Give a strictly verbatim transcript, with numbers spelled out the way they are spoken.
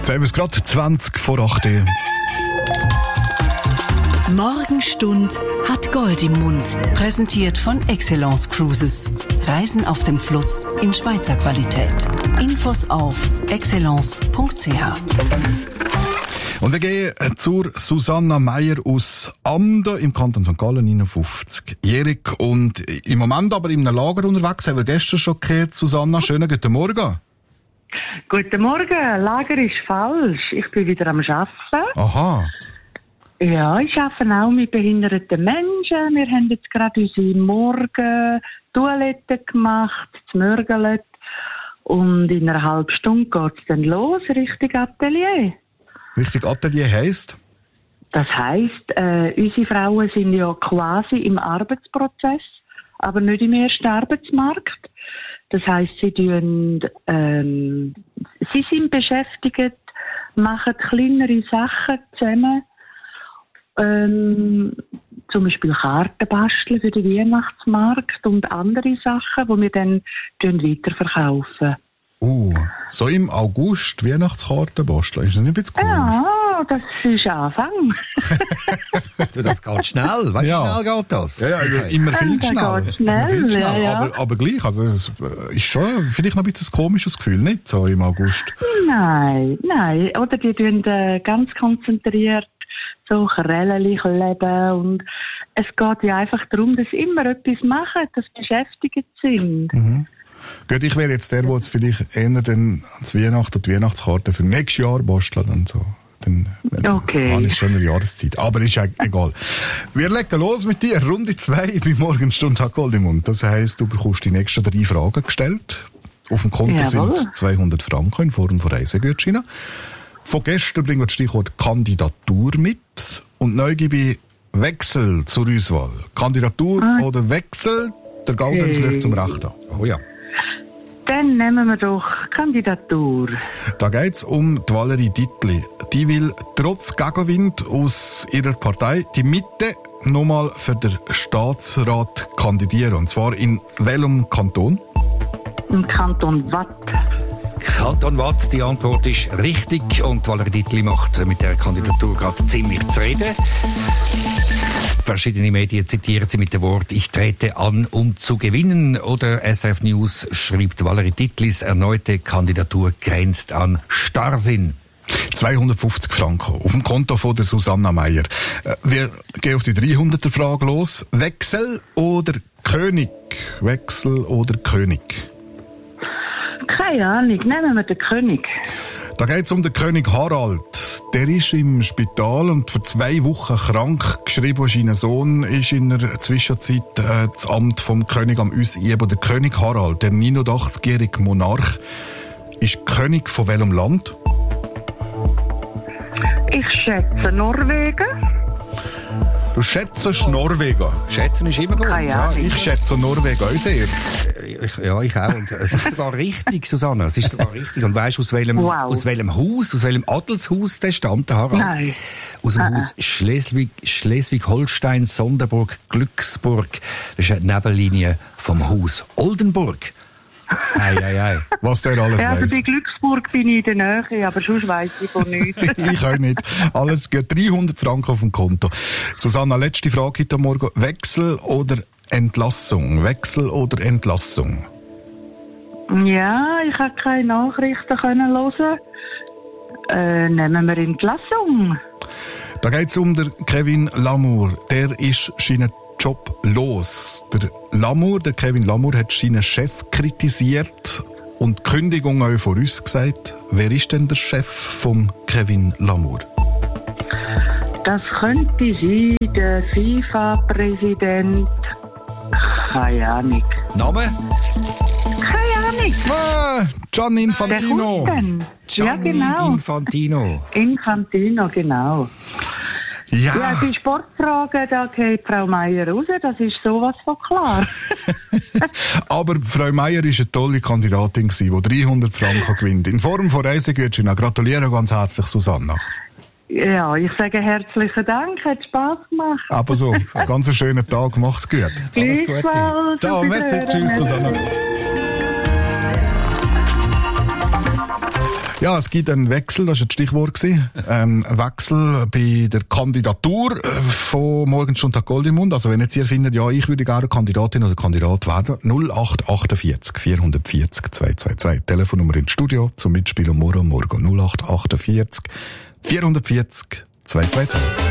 Jetzt haben wir es gerade zwanzig vor acht. Morgenstund hat Gold im Mund. Präsentiert von Excellence Cruises. Reisen auf dem Fluss in Schweizer Qualität. Infos auf excellence punkt c h. Und wir gehen zur Susanna Meier aus Amden im Kanton Sankt Gallen, neunundfünfzigjährig. Und im Moment aber in einem Lager unterwegs, haben wir gestern schon gehört. Susanna, schönen guten Morgen. Guten Morgen, Lager ist falsch. Ich bin wieder am Arbeiten. Aha. Ja, ich arbeite auch mit behinderten Menschen. Wir haben jetzt gerade unsere Morgen-Toilette gemacht, zmörgelt. Und in einer halben Stunde geht es dann los, Richtung Atelier. Richtig, Atelier heisst? Das heisst, äh, unsere Frauen sind ja quasi im Arbeitsprozess, aber nicht im ersten Arbeitsmarkt. Das heisst, sie tun, ähm, sie sind beschäftigt, machen kleinere Sachen zusammen. Ähm, zum Beispiel Karten basteln für den Weihnachtsmarkt und andere Sachen, die wir dann weiterverkaufen. Uh, so im August Weihnachtskarten basteln, ist das nicht ein bisschen komisch? Ja, das ist Anfang. Du, das geht schnell, weißt du, Ja. schnell geht das. Ja, ja, immer viel Ja, schnell. das geht schnell, Immer viel schnell. ja, ja. Aber, aber gleich, also es ist schon vielleicht noch ein bisschen ein komisches Gefühl, nicht so im August? Nein, nein. Oder die tun äh, ganz konzentriert so Krällen kleben und es geht ja einfach darum, dass sie immer etwas machen, dass sie beschäftigt sind. Mhm. Gut, ich wäre jetzt der, der jetzt vielleicht eher dann ans Weihnachten und die Weihnachtskarte für nächstes Jahr basteln und so. Dann, dann Okay. habe ich schon eine Jahreszeit. Aber ist ja egal. Wir legen los mit dir. Runde zwei bei Morgenstund hat Gold im Mund. Das heisst, du bekommst die nächsten drei Fragen gestellt. Auf dem Konto Jawohl. sind zweihundert Franken in Form von Reisegutscheinen. Von gestern bringen wir das Stichwort Kandidatur mit. Und neu gebe ich Wechsel zur Auswahl. Kandidatur Ah. oder Wechsel, der Gaudenz Okay. liegt zum Rechten. Oh ja. Dann nehmen wir doch Kandidatur. Da geht's um die Valerie Dittli. Die will trotz Gegenwind aus ihrer Partei die Mitte nochmal für den Staatsrat kandidieren. Und zwar in welchem Kanton? Im Kanton Watt. Kanton Watt, die Antwort ist richtig und Valerie Dittli macht mit der Kandidatur gerade ziemlich zu reden. Verschiedene Medien zitieren sie mit dem Wort «Ich trete an, um zu gewinnen» oder S R F News schreibt, Valerie Dittlis erneute Kandidatur grenzt an Starrsinn. zweihundertfünfzig Franken auf dem Konto von der Susanna Meier. Äh, Wir gehen auf die dreihunderter Frage los. Wechsel oder König? Wechsel oder König? Keine Ahnung, nehmen wir den König. Da geht's um den König Harald. Der ist im Spital und für zwei Wochen krank geschrieben. Sein Sohn ist in der Zwischenzeit äh, das Amt vom König am Ausüben. Der König Harald, der neunundachtzigjährige Monarch, ist König von welchem Land? Ich schätze Norwegen. Du schätzt Norwegen. Schätzen ist immer gut. Keine Ahnung. Ich schätze Norwegen auch sehr. Ich, ja, ich auch. Und es ist sogar richtig, Susanna. Es ist sogar richtig. Und weißt du, aus welchem, Wow. aus welchem Haus, aus welchem Adelshaus der stammt, der Harald? Nein. Aus dem Ah, Haus Schleswig, Schleswig-Holstein, Sonderburg, Glücksburg. Das ist eine Nebenlinie vom Haus Oldenburg. Ei, ei, ei. Was der alles Ja, also weiss. bei Glücksburg bin ich in der Nähe, aber sonst weiss ich von nichts. Ich auch nicht. Alles geht dreihundert Franken auf dem Konto. Susanna, letzte Frage heute Morgen. Wechsel oder Entlassung? Wechsel oder Entlassung? Ja, ich habe keine Nachrichten können hören. Äh, nehmen wir Entlassung. Da geht es um den Kevin Lamour. Der ist seinen Job los. Der Lamour, der Kevin Lamour, hat seinen Chef kritisiert und die Kündigung auch vorausgesagt. Wer ist denn der Chef von Kevin Lamour? Das könnte sein, der FIFA-Präsident. Keine Ahnung. Name? Keine Ahnung. Ah, Gian Der Infantino. kommt dann. Ja, Gianni genau. Infantino. Infantino, genau. Ja, Ja, die Sportfragen, da geht Frau Meier raus, das ist sowas von klar. aber Frau Meier war eine tolle Kandidatin, die dreihundert Franken gewinnt. In Form von Reisegutscheinen. Gratuliere ganz herzlich, Susanna. Ja, ich sage herzlichen Dank, hat Spass gemacht. Aber so, ganz einen schönen Tag, mach's gut. Alles Gute. Gleichfalls, Ciao, auf merci, Wiederhören. tschüss, Susanna. Ja, es gibt einen Wechsel, das war das Stichwort. Ähm, ein Wechsel bei der Kandidatur von Morgenstund Gold im Mund. Also wenn jetzt ihr findet, ja, ich würde gerne Kandidatin oder Kandidat werden, null acht achtundvierzig vierhundertvierzig zweihundertzweiundzwanzig. Telefonnummer ins Studio zum Mitspielen morgen morgen null acht achtundvierzig vierhundertvierzig zweihundertzweiundzwanzig.